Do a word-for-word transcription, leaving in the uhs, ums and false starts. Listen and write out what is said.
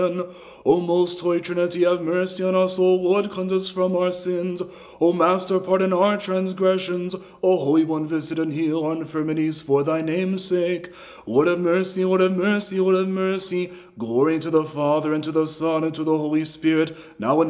O most holy Trinity, have mercy on us. O Lord, cleanse us from our sins. O Master, pardon our transgressions. O Holy One, visit and heal our infirmities for thy name's sake. Lord have mercy, Lord have mercy, Lord have mercy. Glory to the Father, and to the Son, and to the Holy Spirit, now and